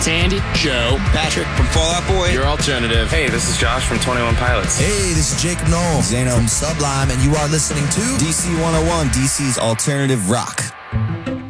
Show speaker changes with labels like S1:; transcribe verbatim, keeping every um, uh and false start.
S1: Sandy, Joe,
S2: Patrick from Fall Out Boy.
S3: Your alternative.
S4: Hey, this is Josh from twenty-one Pilots.
S5: Hey, this is Jacob Knoll, Zano from Sublime, and you are listening to D C one oh one, D C's alternative rock.